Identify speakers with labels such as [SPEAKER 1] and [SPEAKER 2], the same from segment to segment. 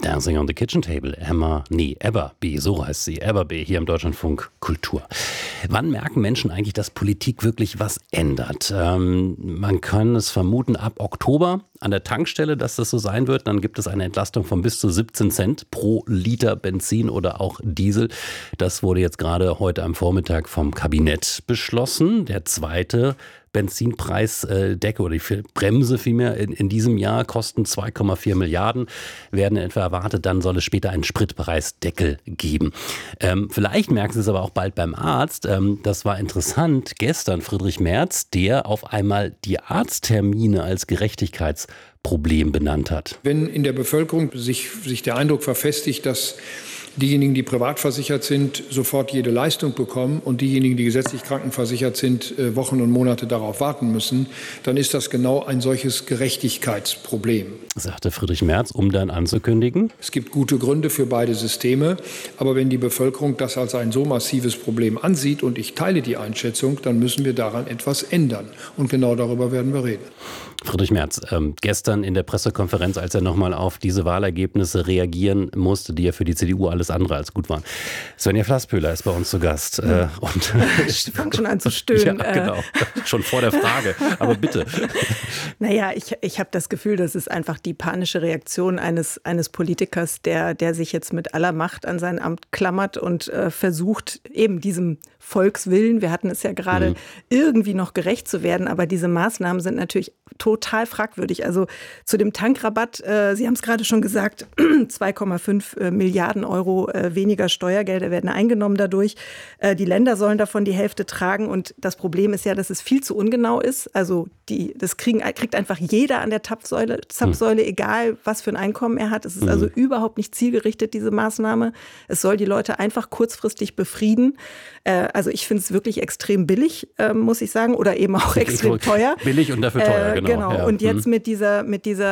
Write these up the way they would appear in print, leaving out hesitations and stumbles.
[SPEAKER 1] Dancing on the Kitchen Table, Ebba B., so heißt sie, Ebba B. hier im Deutschlandfunk Kultur. Wann merken Menschen eigentlich, dass Politik wirklich was ändert? Man kann es vermuten ab Oktober an der Tankstelle, dass das so sein wird. Dann gibt es eine Entlastung von bis zu 17 Cent pro Liter Benzin oder auch Diesel. Das wurde jetzt gerade heute am Vormittag vom Kabinett beschlossen. Der zweite Benzinpreisdecke oder die Bremse vielmehr in diesem Jahr kosten 2,4 Milliarden, werden etwa erwartet. Dann soll es später einen Spritpreisdeckel geben. Vielleicht merken Sie es aber auch bald beim Arzt. Das war interessant. Gestern Friedrich Merz, der auf einmal die Arzttermine als Gerechtigkeitsproblem benannt hat.
[SPEAKER 2] Wenn in der Bevölkerung sich der Eindruck verfestigt, dass diejenigen, die privat versichert sind, sofort jede Leistung bekommen und diejenigen, die gesetzlich krankenversichert sind, Wochen und Monate darauf warten müssen, dann ist das genau ein solches Gerechtigkeitsproblem.
[SPEAKER 1] Sagte Friedrich Merz, um dann anzukündigen:
[SPEAKER 2] Es gibt gute Gründe für beide Systeme, aber wenn die Bevölkerung das als ein so massives Problem ansieht, und ich teile die Einschätzung, dann müssen wir daran etwas ändern. Und genau darüber werden wir reden.
[SPEAKER 1] Friedrich Merz, gestern in der Pressekonferenz, als er nochmal auf diese Wahlergebnisse reagieren musste, die ja für die CDU alles andere als gut waren. Svenja Flasspöhler ist bei uns zu Gast.
[SPEAKER 3] Ich fange schon an zu stöhnen.
[SPEAKER 1] Ja, genau. Schon vor der Frage. Aber bitte.
[SPEAKER 3] Naja, ich habe das Gefühl, das ist einfach die panische Reaktion eines Politikers, der sich jetzt mit aller Macht an sein Amt klammert und versucht, eben diesem Volkswillen, wir hatten es ja gerade, irgendwie noch gerecht zu werden. Aber diese Maßnahmen sind natürlich total fragwürdig. Also zu dem Tankrabatt, Sie haben es gerade schon gesagt, 2,5 Milliarden Euro weniger Steuergelder werden eingenommen dadurch. Die Länder sollen davon die Hälfte tragen. Und das Problem ist ja, dass es viel zu ungenau ist. Also das kriegt einfach jeder an der Zapfsäule, egal was für ein Einkommen er hat. Es ist also überhaupt nicht zielgerichtet, diese Maßnahme. Es soll die Leute einfach kurzfristig befrieden. Also ich finde es wirklich extrem billig, muss ich sagen, oder eben auch extrem teuer.
[SPEAKER 1] Billig und dafür teuer,
[SPEAKER 3] genau.
[SPEAKER 1] Ja.
[SPEAKER 3] Und jetzt mit dieser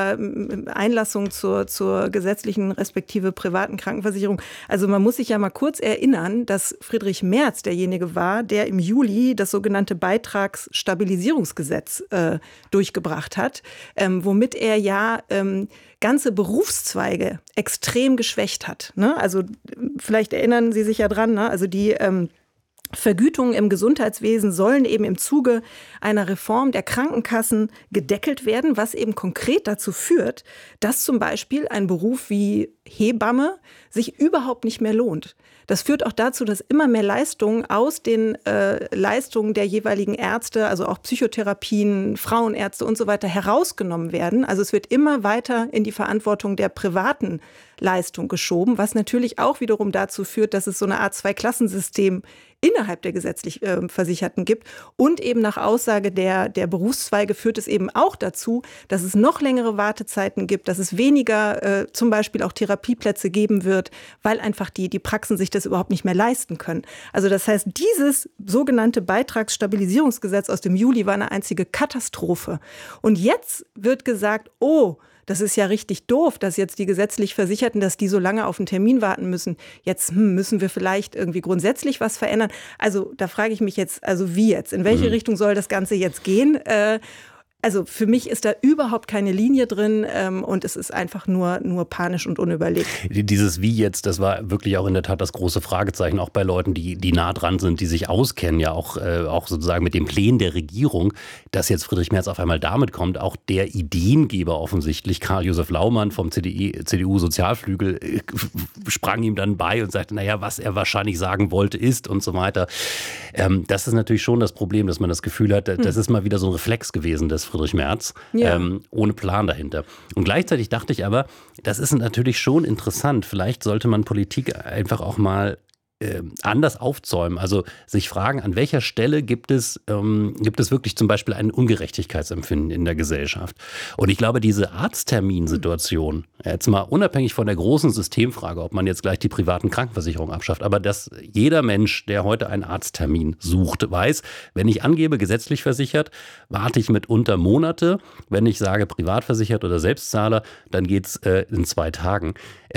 [SPEAKER 3] Einlassung zur gesetzlichen respektive privaten Krankenversicherung. Also man muss sich ja mal kurz erinnern, dass Friedrich Merz derjenige war, der im Juli das sogenannte Beitragsstabilisierungsgesetz durchgebracht hat, womit er ja ganze Berufszweige extrem geschwächt hat. Ne? Also vielleicht erinnern Sie sich ja dran, ne? Also die Vergütungen im Gesundheitswesen sollen eben im Zuge einer Reform der Krankenkassen gedeckelt werden, was eben konkret dazu führt, dass zum Beispiel ein Beruf wie Hebamme sich überhaupt nicht mehr lohnt. Das führt auch dazu, dass immer mehr Leistungen aus den Leistungen der jeweiligen Ärzte, also auch Psychotherapien, Frauenärzte und so weiter, herausgenommen werden. Also es wird immer weiter in die Verantwortung der privaten Leistung geschoben, was natürlich auch wiederum dazu führt, dass es so eine Art Zweiklassensystem innerhalb der gesetzlich Versicherten gibt. Und eben nach Aussage der Berufszweige führt es eben auch dazu, dass es noch längere Wartezeiten gibt, dass es weniger zum Beispiel auch Therapieplätze geben wird, weil einfach die Praxen sich das überhaupt nicht mehr leisten können. Also das heißt, dieses sogenannte Beitragsstabilisierungsgesetz aus dem Juli war eine einzige Katastrophe. Und jetzt wird gesagt, das ist ja richtig doof, dass jetzt die gesetzlich Versicherten, dass die so lange auf einen Termin warten müssen. Jetzt müssen wir vielleicht irgendwie grundsätzlich was verändern. Also da frage ich mich jetzt, also wie jetzt? In welche Richtung soll das Ganze jetzt gehen? Also für mich ist da überhaupt keine Linie drin und es ist einfach nur panisch und unüberlegt.
[SPEAKER 1] Dieses Wie jetzt, das war wirklich auch in der Tat das große Fragezeichen, auch bei Leuten, die nah dran sind, die sich auskennen, ja auch sozusagen mit den Plänen der Regierung, dass jetzt Friedrich Merz auf einmal damit kommt, auch der Ideengeber offensichtlich, Karl-Josef Laumann vom CDU-Sozialflügel, sprang ihm dann bei und sagte, naja, was er wahrscheinlich sagen wollte ist und so weiter. Das ist natürlich schon das Problem, dass man das Gefühl hat, das ist mal wieder so ein Reflex gewesen, des Friedrich Merz, ohne Plan dahinter. Und gleichzeitig dachte ich aber, das ist natürlich schon interessant. Vielleicht sollte man Politik einfach auch mal anders aufzäumen. Also sich fragen, an welcher Stelle gibt es wirklich zum Beispiel ein Ungerechtigkeitsempfinden in der Gesellschaft. Und ich glaube, diese Arztterminsituation, jetzt mal unabhängig von der großen Systemfrage, ob man jetzt gleich die privaten Krankenversicherungen abschafft, aber dass jeder Mensch, der heute einen Arzttermin sucht, weiß, wenn ich angebe, gesetzlich versichert, warte ich mitunter Monate. Wenn ich sage, privat versichert oder Selbstzahler, dann geht es in 2 Tagen.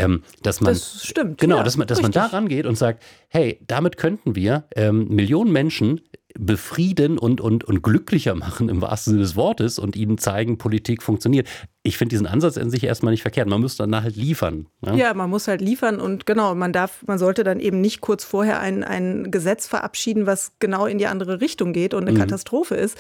[SPEAKER 1] Das
[SPEAKER 3] stimmt.
[SPEAKER 1] Genau,
[SPEAKER 3] ja,
[SPEAKER 1] dass man da rangeht und sagt, hey, damit könnten wir Millionen Menschen befrieden und glücklicher machen im wahrsten Sinne des Wortes und ihnen zeigen, Politik funktioniert. Ich finde diesen Ansatz in sich erstmal nicht verkehrt. Man muss dann halt liefern. Ne?
[SPEAKER 3] Ja, man muss halt liefern und genau, man sollte dann eben nicht kurz vorher ein Gesetz verabschieden, was genau in die andere Richtung geht und eine Katastrophe ist.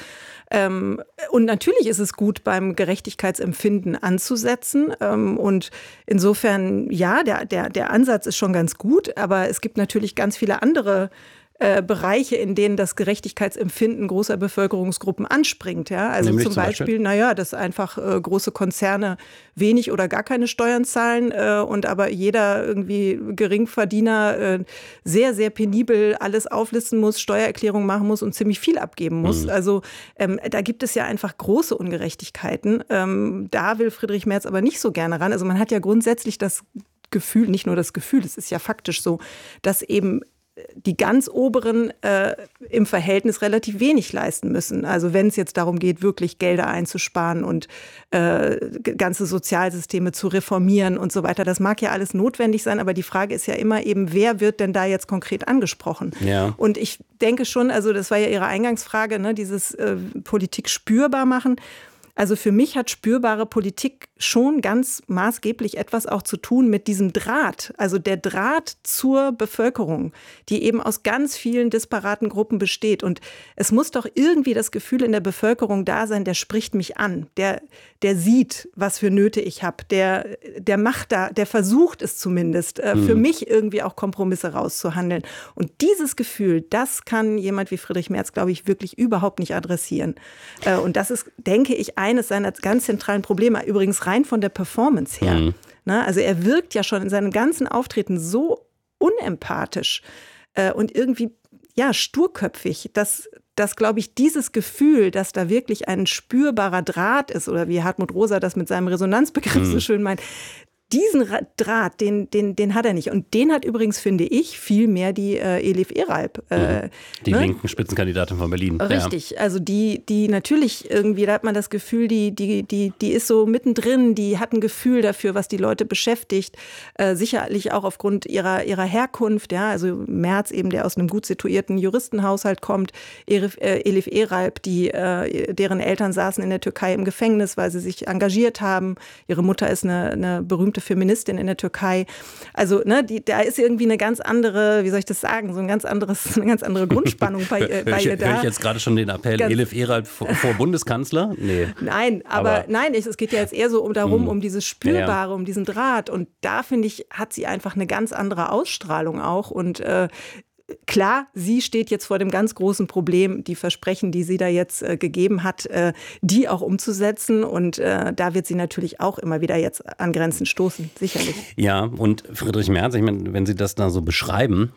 [SPEAKER 3] Und natürlich ist es gut, beim Gerechtigkeitsempfinden anzusetzen. Und insofern, ja, der Ansatz ist schon ganz gut, aber es gibt natürlich ganz viele andere Bereiche, in denen das Gerechtigkeitsempfinden großer Bevölkerungsgruppen anspringt. Ja? Also zum Beispiel, dass einfach große Konzerne wenig oder gar keine Steuern zahlen und aber jeder irgendwie Geringverdiener sehr, sehr penibel alles auflisten muss, Steuererklärung machen muss und ziemlich viel abgeben muss. Also da gibt es ja einfach große Ungerechtigkeiten. Da will Friedrich Merz aber nicht so gerne ran. Also man hat ja grundsätzlich das Gefühl, nicht nur das Gefühl, es ist ja faktisch so, dass eben die ganz Oberen im Verhältnis relativ wenig leisten müssen. Also wenn es jetzt darum geht, wirklich Gelder einzusparen und ganze Sozialsysteme zu reformieren und so weiter. Das mag ja alles notwendig sein, aber die Frage ist ja immer eben, wer wird denn da jetzt konkret angesprochen? Ja. Und ich denke schon, also das war ja Ihre Eingangsfrage, ne, dieses Politik spürbar machen. Also für mich hat spürbare Politik schon ganz maßgeblich etwas auch zu tun mit diesem Draht, also der Draht zur Bevölkerung, die eben aus ganz vielen disparaten Gruppen besteht. Und es muss doch irgendwie das Gefühl in der Bevölkerung da sein, der spricht mich an, der sieht, was für Nöte ich habe, der macht da, der versucht es zumindest, für mich irgendwie auch Kompromisse rauszuhandeln. Und dieses Gefühl, das kann jemand wie Friedrich Merz, glaube ich, wirklich überhaupt nicht adressieren. Und das ist, denke ich, eines seiner ganz zentralen Probleme, übrigens rein von der Performance her. Na, also er wirkt ja schon in seinem ganzen Auftreten so unempathisch und irgendwie sturköpfig, dass glaube ich, dieses Gefühl, dass da wirklich ein spürbarer Draht ist, oder wie Hartmut Rosa das mit seinem Resonanzbegriff so schön meint, diesen Draht, den hat er nicht. Und den hat übrigens, finde ich, viel mehr die Elif Eralp.
[SPEAKER 1] Die linken Spitzenkandidatin von Berlin.
[SPEAKER 3] Richtig, also die natürlich irgendwie, da hat man das Gefühl, die ist so mittendrin, die hat ein Gefühl dafür, was die Leute beschäftigt. Sicherlich auch aufgrund ihrer Herkunft, ja, also Merz eben, der aus einem gut situierten Juristenhaushalt kommt, Elif Eralp, deren Eltern saßen in der Türkei im Gefängnis, weil sie sich engagiert haben. Ihre Mutter ist eine berühmte Feministin in der Türkei. Also da ist irgendwie eine ganz andere, wie soll ich das sagen, so eine ganz andere Grundspannung bei ihr da.
[SPEAKER 1] Höre ich jetzt gerade schon den Appell, Elif Eralp vor Bundeskanzler? Nee.
[SPEAKER 3] Nein, es geht ja jetzt eher so um dieses Spürbare, um diesen Draht. Und da, finde ich, hat sie einfach eine ganz andere Ausstrahlung auch. Und klar, sie steht jetzt vor dem ganz großen Problem, die Versprechen, die sie da jetzt gegeben hat, die auch umzusetzen. Und da wird sie natürlich auch immer wieder jetzt an Grenzen stoßen, sicherlich.
[SPEAKER 1] Ja, und Friedrich Merz, ich meine, wenn Sie das da so beschreiben,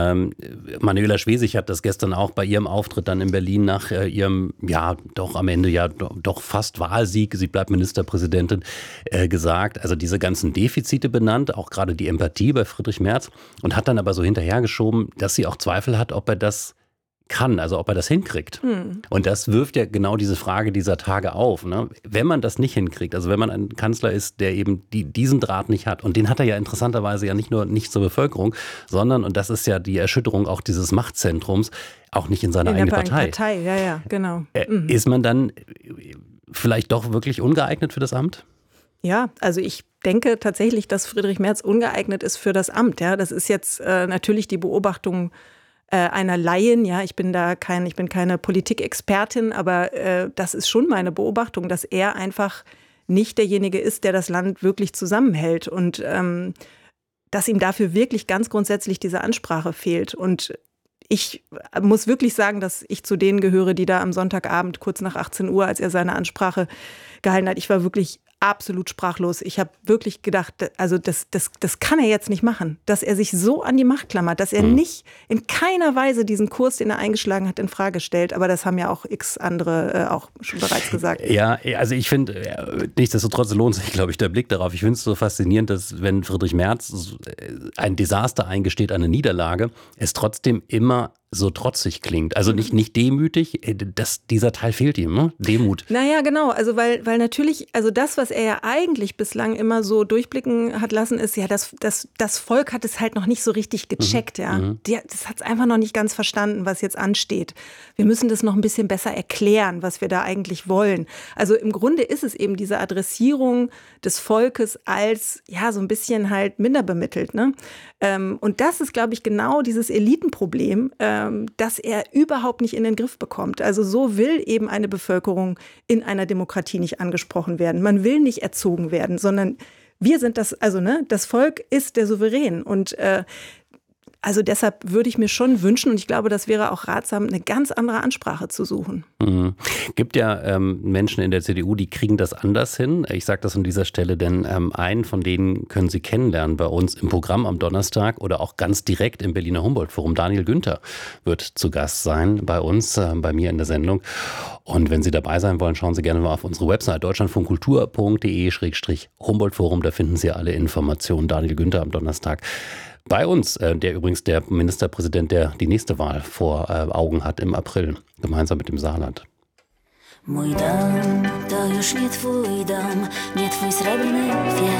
[SPEAKER 1] Manuela Schwesig hat das gestern auch bei ihrem Auftritt dann in Berlin nach ihrem, am Ende doch fast Wahlsieg, sie bleibt Ministerpräsidentin, gesagt, also diese ganzen Defizite benannt, auch gerade die Empathie bei Friedrich Merz, und hat dann aber so hinterhergeschoben, dass sie auch Zweifel hat, ob er das kann, also ob er das hinkriegt. Und das wirft ja genau diese Frage dieser Tage auf. Ne? Wenn man das nicht hinkriegt, also wenn man ein Kanzler ist, der eben diesen Draht nicht hat, und den hat er ja interessanterweise ja nicht nur nicht zur Bevölkerung, sondern, und das ist ja die Erschütterung auch dieses Machtzentrums, auch nicht in seiner eigenen Partei.
[SPEAKER 3] Ja, genau.
[SPEAKER 1] Ist man dann vielleicht doch wirklich ungeeignet für das Amt?
[SPEAKER 3] Ja, also ich denke tatsächlich, dass Friedrich Merz ungeeignet ist für das Amt. Ja, das ist jetzt natürlich die Beobachtung einer Laien. Ja, ich bin keine Politikexpertin, aber das ist schon meine Beobachtung, dass er einfach nicht derjenige ist, der das Land wirklich zusammenhält und dass ihm dafür wirklich ganz grundsätzlich diese Ansprache fehlt. Und ich muss wirklich sagen, dass ich zu denen gehöre, die da am Sonntagabend kurz nach 18 Uhr, als er seine Ansprache gehalten hat, ich war wirklich absolut sprachlos. Ich habe wirklich gedacht, also das kann er jetzt nicht machen, dass er sich so an die Macht klammert, dass er nicht in keiner Weise diesen Kurs, den er eingeschlagen hat, in Frage stellt. Aber das haben ja auch x andere auch schon bereits gesagt.
[SPEAKER 1] Ja, also ich finde, nichtsdestotrotz lohnt sich, glaube ich, der Blick darauf. Ich finde es so faszinierend, dass wenn Friedrich Merz ein Desaster eingesteht, eine Niederlage, es trotzdem immer so trotzig klingt. Also nicht demütig, dieser Teil fehlt ihm, ne? Demut.
[SPEAKER 3] Naja, genau. Also weil natürlich, also das, was er ja eigentlich bislang immer so durchblicken hat lassen, ist ja, das Volk hat es halt noch nicht so richtig gecheckt. Ja. Das hat es einfach noch nicht ganz verstanden, was jetzt ansteht. Wir müssen das noch ein bisschen besser erklären, was wir da eigentlich wollen. Also im Grunde ist es eben diese Adressierung des Volkes als, ja, so ein bisschen halt minder bemittelt. Ne? Und das ist, glaube ich, genau dieses Elitenproblem, das er überhaupt nicht in den Griff bekommt. Also so will eben eine Bevölkerung in einer Demokratie nicht angesprochen werden. Man will nicht erzogen werden, sondern wir sind das, also das Volk ist der Souverän. Und also deshalb würde ich mir schon wünschen, und ich glaube, das wäre auch ratsam, eine ganz andere Ansprache zu suchen.
[SPEAKER 1] Gibt ja Menschen in der CDU, die kriegen das anders hin. Ich sage das an dieser Stelle, denn einen von denen können Sie kennenlernen bei uns im Programm am Donnerstag oder auch ganz direkt im Berliner Humboldt-Forum. Daniel Günther wird zu Gast sein bei uns, bei mir in der Sendung. Und wenn Sie dabei sein wollen, schauen Sie gerne mal auf unsere Website deutschlandfunkkultur.de/Humboldt-Forum. Da finden Sie alle Informationen. Daniel Günther am Donnerstag bei uns, der übrigens der Ministerpräsident, der die nächste Wahl vor Augen hat im April, gemeinsam mit dem Saarland.
[SPEAKER 4] Mój dom to już nie twój dom, nie twój srebrny